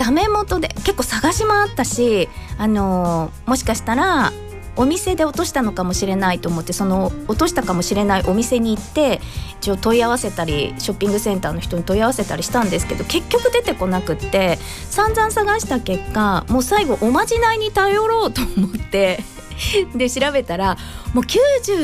ダメ元で結構探し回ったし、もしかしたらお店で落としたのかもしれないと思って、その落としたかもしれないお店に行って一応問い合わせたり、ショッピングセンターの人に問い合わせたりしたんですけど、結局出てこなくって、散々探した結果、もう最後おまじないに頼ろうと思ってで調べたら、もう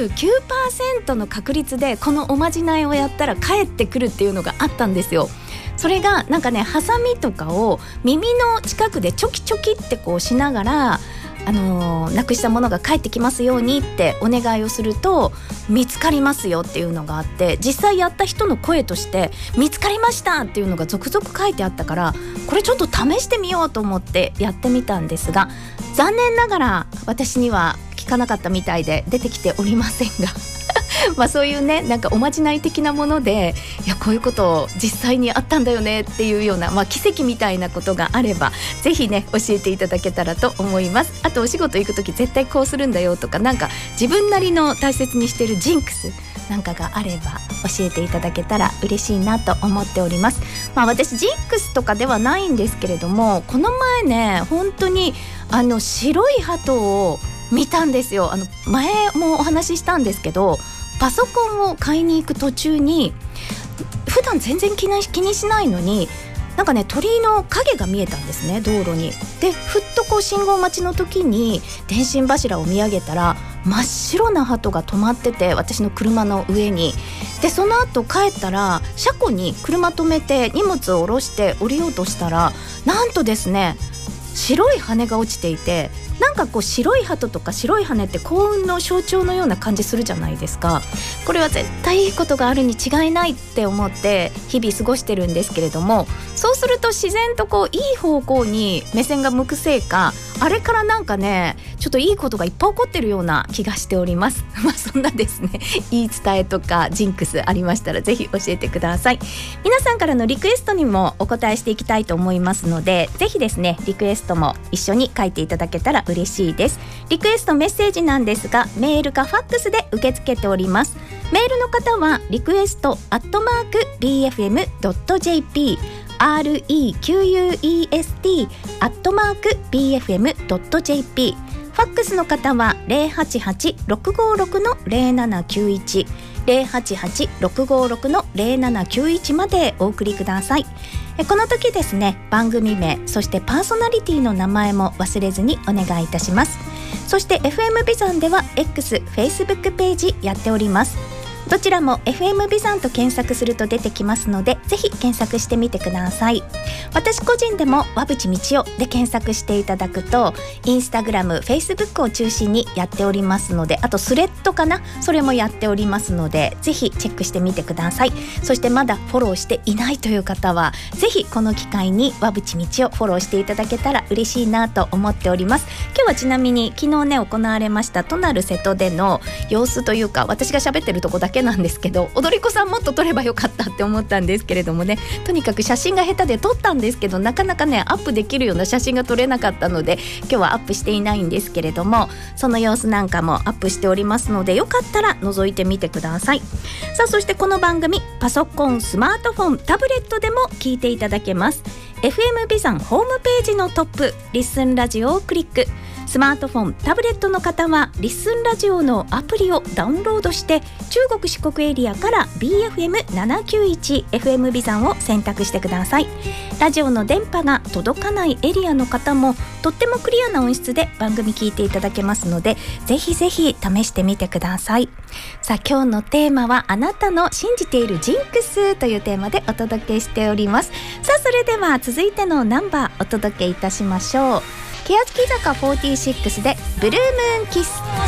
99% の確率でこのおまじないをやったら帰ってくるっていうのがあったんですよ。それがなんかね、ハサミとかを耳の近くでチョキチョキってこうしながら、なくしたものが帰ってきますようにってお願いをすると見つかりますよっていうのがあって、実際やった人の声として見つかりましたっていうのが続々書いてあったから、これちょっと試してみようと思ってやってみたんですが、残念ながら私には効かなかったみたいで出てきておりませんがまあそういうね、なんかおまじない的なもので、いやこういうこと実際にあったんだよねっていうような、奇跡みたいなことがあればぜひね教えていただけたらと思います。あとお仕事行くとき絶対こうするんだよとか、なんか自分なりの大切にしてるジンクスなんかがあれば教えていただけたら嬉しいなと思っております。私ジンクスとかではないんですけれども、この前ね本当に白い鳩を見たんですよ。前もお話ししたんですけど、パソコンを買いに行く途中に、普段全然気にしないのに、なんかね鳥居の影が見えたんですね、道路に。でふっとこう信号待ちの時に電信柱を見上げたら、真っ白な鳩が止まってて、私の車の上に。でその後帰ったら車庫に車止めて荷物を下ろして降りようとしたら、なんとですね白い羽が落ちていて、なんかこう白い鳩とか白い羽って幸運の象徴のような感じするじゃないですか。これは絶対いいことがあるに違いないって思って日々過ごしてるんですけれども、そうすると自然とこういい方向に目線が向くせいか、あれからなんかねちょっといいことがいっぱい起こってるような気がしておりますそんなですね言い伝えとかジンクスありましたらぜひ教えてください。皆さんからのリクエストにもお答えしていきたいと思いますので、ぜひですねリクエストも一緒に書いていただけたら嬉しいです。リクエストメッセージなんですが、メールかファックスで受け付けております。メールの方はリクエスト@bfm.jp request@bfm.jp、 ファックスの方は 088-656-0791 088-656-0791 までお送りください。この時ですね、番組名そしてパーソナリティの名前も忘れずにお願いいたします。そして FM ビザンでは X、Facebook ページやっております。どちらも FM ビザンと検索すると出てきますので、ぜひ検索してみてください。私個人でも和淵道夫で検索していただくと、インスタグラム、フェイスブックを中心にやっておりますので、あとスレッドかな、それもやっておりますので、ぜひチェックしてみてください。そしてまだフォローしていないという方は、ぜひこの機会に和淵道夫フォローしていただけたら嬉しいなと思っております。今日はちなみに昨日ね行われました都なる瀬戸での様子というか、私が喋ってるとこだけなんですけど、踊り子さんもっと撮ればよかったって思ったんですけれどもね、とにかく写真が下手で撮ったんですけど、なかなかねアップできるような写真が撮れなかったので、今日はアップしていないんですけれども、その様子なんかもアップしておりますので、よかったら覗いてみてください。さあ、そしてこの番組パソコン、スマートフォン、タブレットでも聞いていただけます。 FM ビザンホームページのトップリッスンラジオをクリック、スマートフォン、タブレットの方はリッスンラジオのアプリをダウンロードして、中国四国エリアから BFM791 FM ビザンを選択してください。ラジオの電波が届かないエリアの方もとってもクリアな音質で番組聞いていただけますので、ぜひぜひ試してみてください。さあ、今日のテーマはあなたの信じているジンクスというテーマでお届けしております。さあ、それでは続いてのナンバーお届けいたしましょう。欅坂46でブルームーンキス。